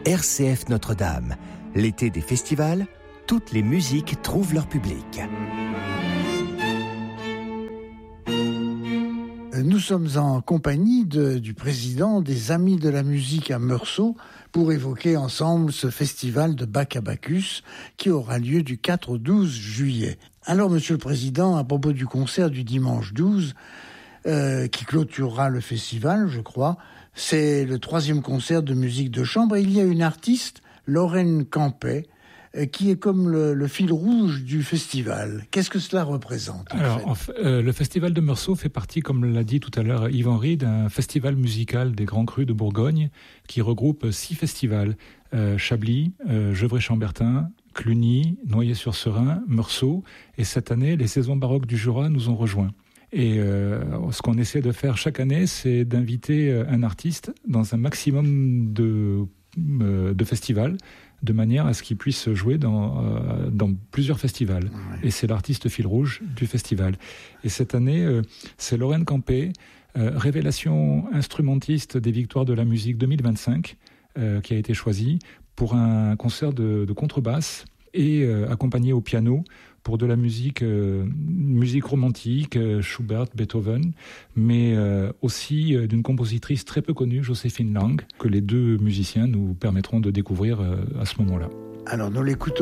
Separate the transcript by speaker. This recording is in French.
Speaker 1: RCF Notre-Dame. L'été des festivals, toutes les musiques trouvent leur public.
Speaker 2: Nous sommes en compagnie du président des Amis de la musique à Meursault pour évoquer ensemble ce festival de Bach à Bacchus qui aura lieu du 4 au 12 juillet. Alors, Monsieur le Président, à propos du concert du dimanche 12, qui clôturera le festival, je crois, c'est le 3e concert de musique de chambre et il y a une artiste, Lorraine Campet, qui est comme le fil rouge du festival. Qu'est-ce que cela représente
Speaker 3: Le festival de Meursault fait partie, comme l'a dit tout à l'heure Yvan Rie, d'un festival musical des Grands Crus de Bourgogne qui regroupe 6 festivals. Chablis, Gevrey-Chambertin, Cluny, Noyers-sur-Serein, Meursault. Et cette année, les saisons baroques du Jura nous ont rejoints. Et ce qu'on essaie de faire chaque année, c'est d'inviter un artiste dans un maximum de festivals, de manière à ce qu'il puisse jouer dans plusieurs festivals. Ouais. Et c'est l'artiste fil rouge du festival. Et cette année, c'est Lorraine Campet, révélation instrumentiste des Victoires de la musique 2025, qui a été choisie pour un concert de contrebasse et accompagné au piano pour de la musique romantique, Schubert, Beethoven, mais aussi d'une compositrice très peu connue, Joséphine Lang, que les 2 musiciens nous permettront de découvrir à ce moment-là.
Speaker 2: Alors nous l'écoutons ?